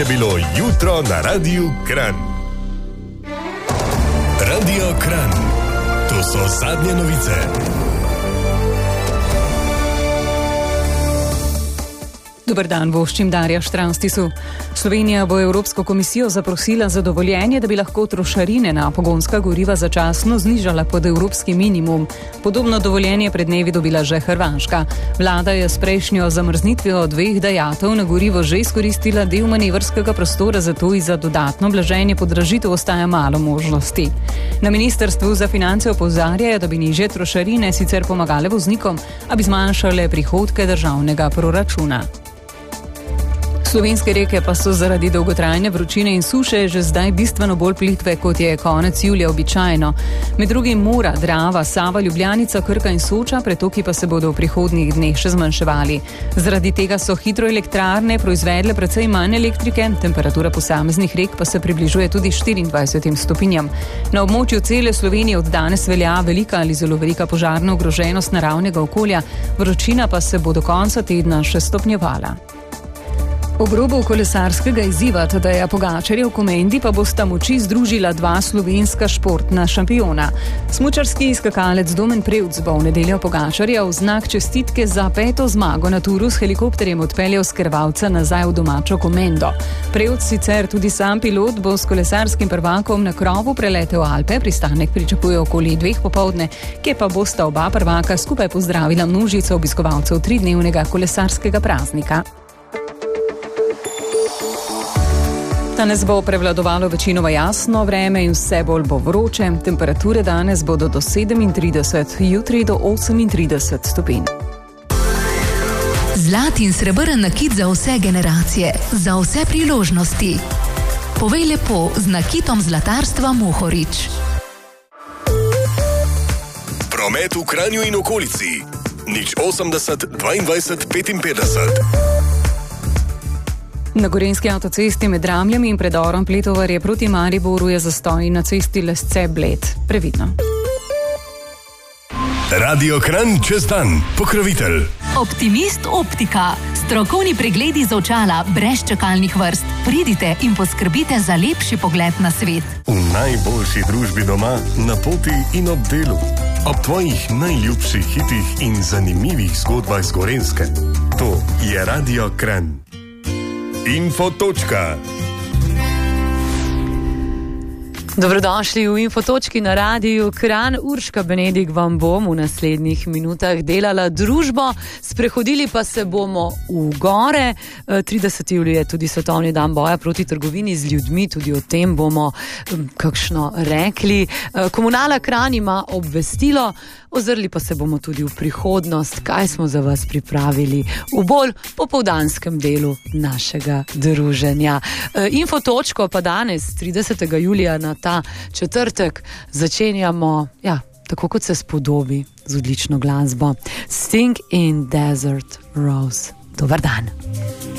bilo jutro na Radiu Kranj. Radio Kranj. To so zadnje novice. Dober dan, voščim Darja Štranstisu. Slovenija bo Evropsko komisijo zaprosila za dovoljenje, da bi lahko trošarine na pogonska goriva začasno znižala pod evropski minimum. Podobno dovoljenje pred dnevi dobila že Hrvaška. Vlada je s prejšnjo zamrznitvijo 2 dajatev na gorivo že izkoristila del manevrskega prostora, zato i za dodatno blaženje podražitev ostaja malo možnosti. Na Ministrstvu za finance opozarjajo, da bi nižje trošarine sicer pomagale voznikom, a bi zmanjšale prihodke državnega proračuna. Slovenske reke pa so zaradi dolgotrajne vročine in suše že zdaj bistveno bolj plitve, kot je konec julija običajno. Med drugim Mura, Drava, Sava, Ljubljanica, Krka in Soča, pretoki pa se bodo v prihodnjih dneh še zmanjševali. Zaradi tega so hidroelektrarne proizvedle precej manj elektrike, temperatura posameznih rek pa se približuje tudi 24 stopinjam. Na območju cele Slovenije od danes velja velika ali zelo velika požarna ogroženost naravnega okolja, vročina pa se bo do konca tedna še stopnjevala. Ob robu kolesarskega izziva Tadeja Pogačarja v Komendi pa bosta moči združila 2 slovenska športna šampiona. Smučarski skakalec Domen Prevc bo v nedeljo Pogačarja v znak čestitke za 5. zmago na Turu s helikopterjem odpeljal s Krvavca nazaj v domačo Komendo. Prevc, sicer tudi sam pilot, bo s kolesarskim prvakom na krovu preletel Alpe, pristanek pričakuje okoli 2 popoldne, kjer pa bosta oba prvaka skupaj pozdravila množico obiskovalcev 3-dnevnega kolesarskega praznika. Danes bo prevladovalo večinoma jasno vreme in vse bolj bo vroče. Temperature danes bodo do 37, jutri do 38 stopinj. Zlat in srebrn nakit za vse generacije, za vse priložnosti. Povej lepo z nakitom zlatarstva Mohorič. Promet v Kranju in okolici. 080 22 55. Na Gorenjski avtocesti med Ramljami in predorom Pletovarje proti Mariboru je zastoj na cesti Lesce-Bled. Previdno. Radio Kranj čez dan. Pokrovitelj. Optimist Optika. Strokovni pregledi za očala brez čakalnih vrst. Pridite in poskrbite za lepši pogled na svet. V najboljši družbi doma, na poti in ob delu. Ob tvojih najljubših hitih in zanimivih zgodbah z Gorenjske. To je Radio Kranj. Infotočka. Dobrodošli v Infotočki na Radiu Kranj. Urška Benedik vam bom v naslednjih minutah delala družbo. Sprehodili pa se bomo v gore. 30. julij je tudi svetovni dan boja proti trgovini z ljudmi. Tudi o tem bomo kakšno rekli. Komunala Kranj ima obvestilo. Ozrli pa se bomo tudi v prihodnost, kaj smo za vas pripravili v bolj popoldanskem delu našega druženja. Infotočko pa danes, 30. julija na ta četrtek, začenjamo, tako kot se spodobi, z odlično glasbo. Sting in Desert Rose. Dobar dan.